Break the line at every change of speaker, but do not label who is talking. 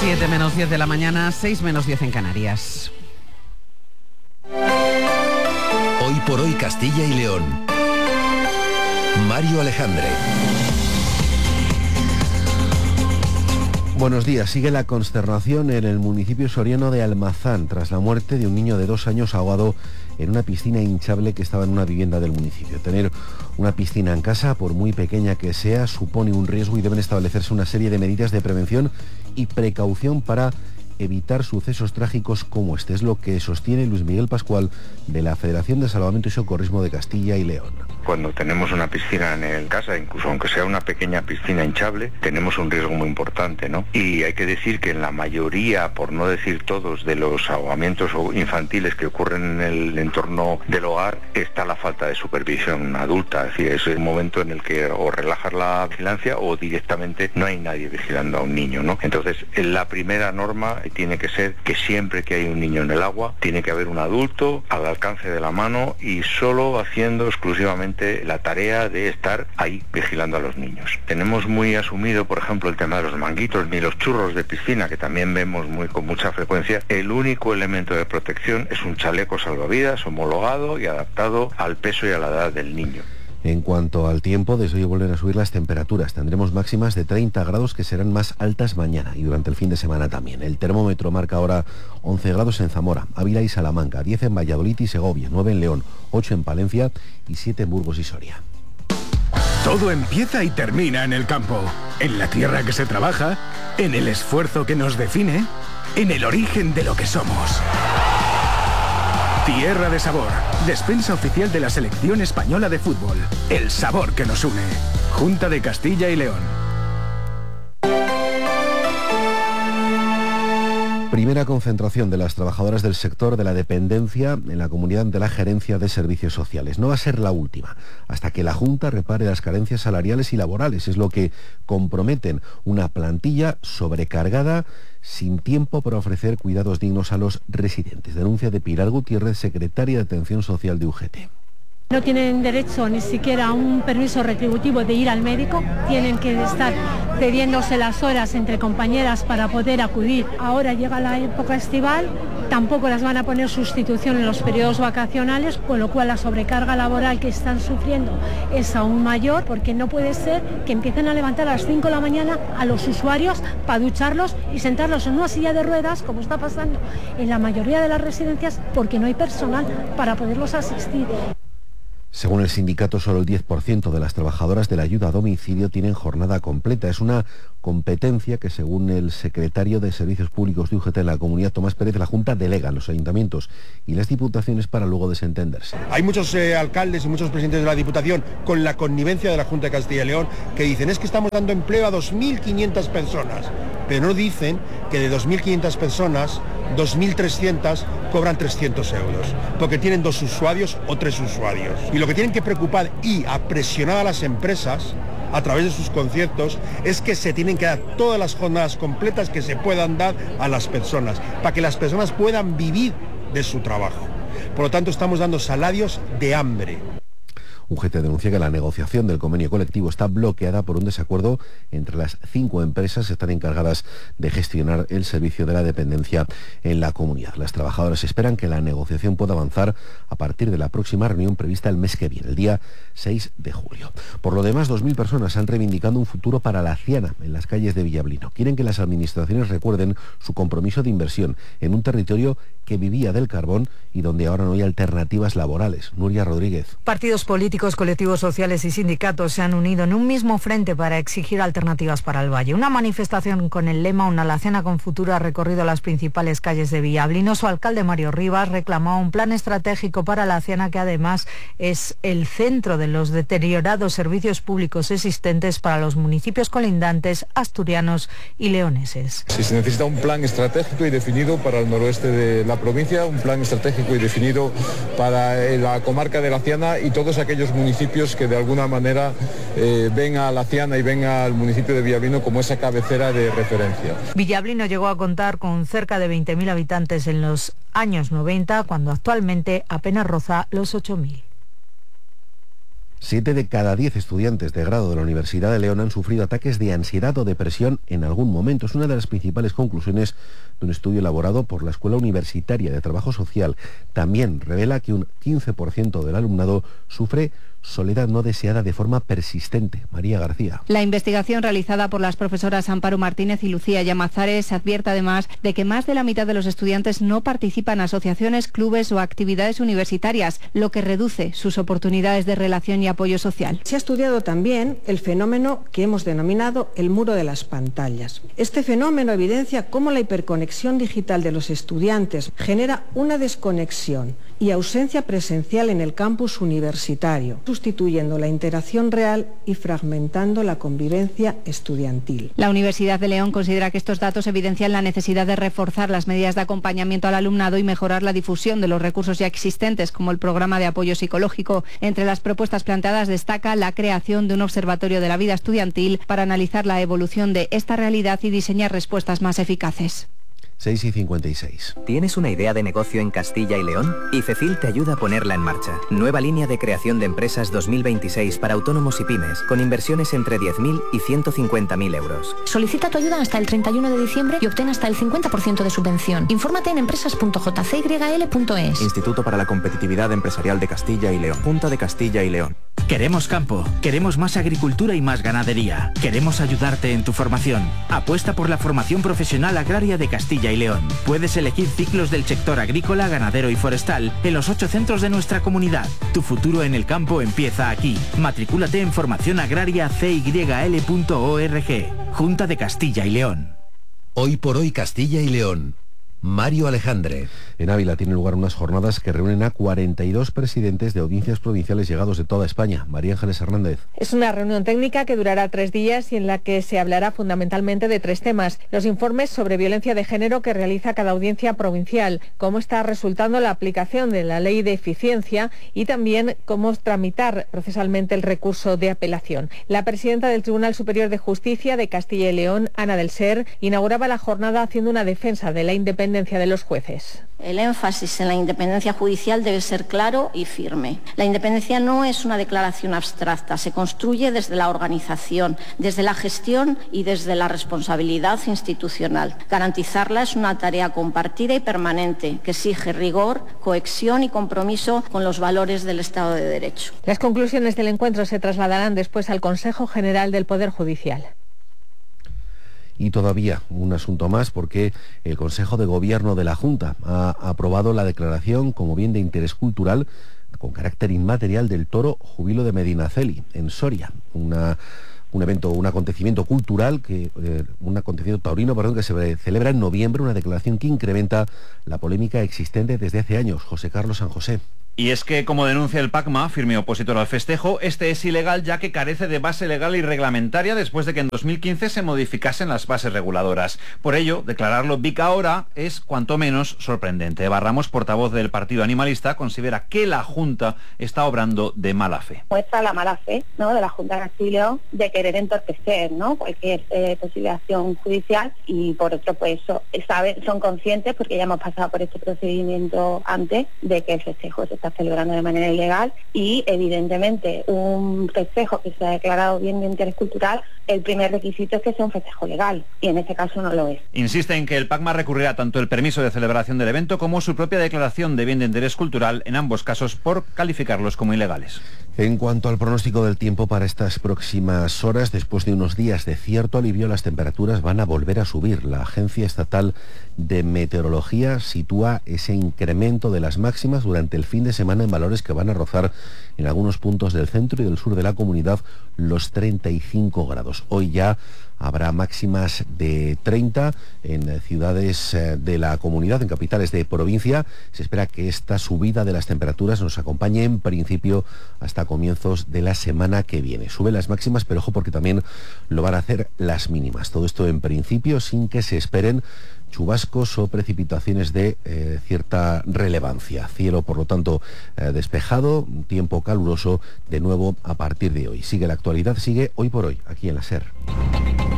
7 menos 10 de la mañana, 6 menos 10 en Canarias.
Hoy por hoy Castilla y León. Mario Alejandre.
Buenos días. Sigue la consternación en el municipio soriano de Almazán tras la muerte de un niño de 2 años ahogado en una piscina hinchable que estaba en una vivienda del municipio. Tener una piscina en casa, por muy pequeña que sea, supone un riesgo y deben establecerse una serie de medidas de prevención y precaución para evitar sucesos trágicos como este. Es lo que sostiene Luis Miguel Pascual de la Federación de Salvamento y Socorrismo de Castilla y León.
Cuando tenemos una piscina en casa, incluso aunque sea una pequeña piscina hinchable, tenemos un riesgo muy importante, ¿no? Y hay que decir que en la mayoría, por no decir todos, de los ahogamientos infantiles que ocurren en el entorno del hogar, está la falta de supervisión adulta. Es decir, es el momento en el que o relajas la vigilancia o directamente no hay nadie vigilando a un niño, ¿no? Entonces, la primera norma tiene que ser que siempre que hay un niño en el agua, tiene que haber un adulto al alcance de la mano y solo haciendo exclusivamente la tarea de estar ahí vigilando a los niños. Tenemos muy asumido, por ejemplo, el tema de los manguitos ni los churros de piscina, que también vemos con mucha frecuencia. El único elemento de protección es un chaleco salvavidas homologado y adaptado al peso y a la edad del niño.
En cuanto al tiempo, desde hoy vuelven a subir las temperaturas. Tendremos máximas de 30 grados que serán más altas mañana y durante el fin de semana también. El termómetro marca ahora 11 grados en Zamora, Ávila y Salamanca, 10 en Valladolid y Segovia, 9 en León, 8 en Palencia y 7 en Burgos y Soria.
Todo empieza y termina en el campo, en la tierra que se trabaja, en el esfuerzo que nos define, en el origen de lo que somos. Tierra de Sabor, despensa oficial de la Selección Española de Fútbol. El sabor que nos une. Junta de Castilla y León.
Primera concentración de las trabajadoras del sector de la dependencia en la comunidad de la Gerencia de Servicios Sociales. No va a ser la última, hasta que la Junta repare las carencias salariales y laborales. Es lo que comprometen, una plantilla sobrecargada, sin tiempo para ofrecer cuidados dignos a los residentes. Denuncia de Pilar Gutiérrez, secretaria de Atención Social de UGT.
No tienen derecho ni siquiera a un permiso retributivo de ir al médico, tienen que estar cediéndose las horas entre compañeras para poder acudir. Ahora llega la época estival, tampoco las van a poner sustitución en los periodos vacacionales, con lo cual la sobrecarga laboral que están sufriendo es aún mayor, porque no puede ser que empiecen a levantar a las 5 de la mañana a los usuarios para ducharlos y sentarlos en una silla de ruedas, como está pasando en la mayoría de las residencias, porque no hay personal para poderlos asistir.
Según el sindicato, solo el 10% de las trabajadoras de la ayuda a domicilio tienen jornada completa. Es una competencia que, según el secretario de Servicios Públicos de UGT en la comunidad, Tomás Pérez, la Junta delega a los ayuntamientos y las diputaciones para luego desentenderse.
Hay muchos alcaldes y muchos presidentes de la Diputación, con la connivencia de la Junta de Castilla y León, que dicen es que estamos dando empleo a 2.500 personas, pero no dicen que de 2.500 personas, 2.300 cobran 300 euros, porque tienen 2 usuarios o 3 usuarios. Y lo que tienen que preocupar y a presionar a las empresas a través de sus conciertos es que se tienen que dar todas las jornadas completas que se puedan dar a las personas, para que las personas puedan vivir de su trabajo. Por lo tanto, estamos dando salarios de hambre.
UGT denuncia que la negociación del convenio colectivo está bloqueada por un desacuerdo entre las 5 empresas que están encargadas de gestionar el servicio de la dependencia en la comunidad. Las trabajadoras esperan que la negociación pueda avanzar a partir de la próxima reunión prevista el mes que viene, el día 6 de julio. Por lo demás, 2.000 personas han reivindicado un futuro para la Ciana en las calles de Villablino. Quieren que las administraciones recuerden su compromiso de inversión en un territorio que vivía del carbón y donde ahora no hay alternativas laborales. Nuria Rodríguez.
Partidos políticos, colectivos sociales y sindicatos se han unido en un mismo frente para exigir alternativas para el valle. Una manifestación con el lema Una Laciana con futuro ha recorrido las principales calles de Villablino. Su alcalde Mario Rivas reclamaba un plan estratégico para la Laciana, que además es el centro de los deteriorados servicios públicos existentes para los municipios colindantes asturianos y leoneses.
Si se necesita un plan estratégico y definido para el noroeste de la provincia, un plan estratégico y definido para la comarca de Laciana y todos aquellos municipios que de alguna manera ven a Laciana y ven al municipio de Villablino como esa cabecera de referencia.
Villablino llegó a contar con cerca de 20.000 habitantes en los años 90, cuando actualmente apenas roza los 8.000.
7 de cada 10 estudiantes de grado de la Universidad de León han sufrido ataques de ansiedad o depresión en algún momento. Es una de las principales conclusiones de un estudio elaborado por la Escuela Universitaria de Trabajo Social. También revela que un 15% del alumnado sufre soledad no deseada de forma persistente. María García.
La investigación realizada por las profesoras Amparo Martínez y Lucía Llamazares advierte además de que más de la mitad de los estudiantes no participan en asociaciones, clubes o actividades universitarias, lo que reduce sus oportunidades de relación y apoyo social.
Se ha estudiado también el fenómeno que hemos denominado el muro de las pantallas. Este fenómeno evidencia cómo la hiperconexión digital de los estudiantes genera una desconexión y ausencia presencial en el campus universitario, sustituyendo la interacción real y fragmentando la convivencia estudiantil.
La Universidad de León considera que estos datos evidencian la necesidad de reforzar las medidas de acompañamiento al alumnado y mejorar la difusión de los recursos ya existentes, como el programa de apoyo psicológico. Entre las propuestas planteadas destaca la creación de un observatorio de la vida estudiantil para analizar la evolución de esta realidad y diseñar respuestas más eficaces.
6:56.
¿Tienes una idea de negocio en Castilla y León? ICECIL te ayuda a ponerla en marcha. Nueva línea de creación de empresas 2026 para autónomos y pymes, con inversiones entre 10.000 y 150.000 euros.
Solicita tu ayuda hasta el 31 de diciembre y obtén hasta el 50% de subvención. Infórmate en empresas.jcyl.es.
Instituto para la Competitividad Empresarial de Castilla y León. Junta de Castilla y León.
Queremos campo, queremos más agricultura y más ganadería. Queremos ayudarte en tu formación. Apuesta por la formación profesional agraria de Castilla y León. Puedes elegir ciclos del sector agrícola, ganadero y forestal en los 8 centros de nuestra comunidad. Tu futuro en el campo empieza aquí. Matricúlate en formacionagrariacyl.org. Junta de Castilla y León.
Hoy por hoy Castilla y León. Mario Alejandre.
En Ávila tienen lugar unas jornadas que reúnen a 42 presidentes de audiencias provinciales llegados de toda España. María Ángeles Hernández.
Es una reunión técnica que durará 3 días y en la que se hablará fundamentalmente de 3 temas. Los informes sobre violencia de género que realiza cada audiencia provincial, cómo está resultando la aplicación de la ley de eficiencia y también cómo tramitar procesalmente el recurso de apelación. La presidenta del Tribunal Superior de Justicia de Castilla y León, Ana del Ser, inauguraba la jornada haciendo una defensa de la independencia de los jueces.
El énfasis en la independencia judicial debe ser claro y firme. La independencia no es una declaración abstracta, se construye desde la organización, desde la gestión y desde la responsabilidad institucional. Garantizarla es una tarea compartida y permanente que exige rigor, cohesión y compromiso con los valores del Estado de Derecho.
Las conclusiones del encuentro se trasladarán después al Consejo General del Poder Judicial.
Y todavía un asunto más, porque el Consejo de Gobierno de la Junta ha aprobado la declaración como bien de interés cultural con carácter inmaterial del toro Jubilo de Medinaceli, en Soria. Un acontecimiento cultural, un acontecimiento taurino, que se celebra en noviembre, una declaración que incrementa la polémica existente desde hace años. José Carlos San José.
Y es que, como denuncia el PACMA, firme opositor al festejo, este es ilegal ya que carece de base legal y reglamentaria después de que en 2015 se modificasen las bases reguladoras. Por ello, declararlo BIC ahora es cuanto menos sorprendente. Eva Ramos, portavoz del Partido Animalista, considera que la Junta está obrando de mala fe.
Muestra la mala fe, ¿no?, de la Junta de Castilla y León de querer entorpecer, ¿no?, cualquier posible acción judicial, y por otro, pues son conscientes, porque ya hemos pasado por este procedimiento antes, de que el festejo se está celebrando de manera ilegal y evidentemente un festejo que se ha declarado bien de interés cultural, el primer requisito es que sea un festejo legal y en este caso no lo es.
Insiste en que el PACMA recurrirá tanto el permiso de celebración del evento como su propia declaración de bien de interés cultural, en ambos casos por calificarlos como ilegales.
En cuanto al pronóstico del tiempo para estas próximas horas, después de unos días de cierto alivio, las temperaturas van a volver a subir. La Agencia Estatal de Meteorología sitúa ese incremento de las máximas durante el fin de semana en valores que van a rozar en algunos puntos del centro y del sur de la comunidad los 35 grados. Hoy ya habrá máximas de 30 en ciudades de la comunidad, en capitales de provincia. Se espera que esta subida de las temperaturas nos acompañe en principio hasta comienzos de la semana que viene. Suben las máximas, pero ojo, porque también lo van a hacer las mínimas. Todo esto en principio sin que se esperen chubascos o precipitaciones de cierta relevancia. Cielo, por lo tanto, despejado, tiempo caluroso de nuevo a partir de hoy. Sigue la actualidad, sigue Hoy por Hoy, aquí en la SER.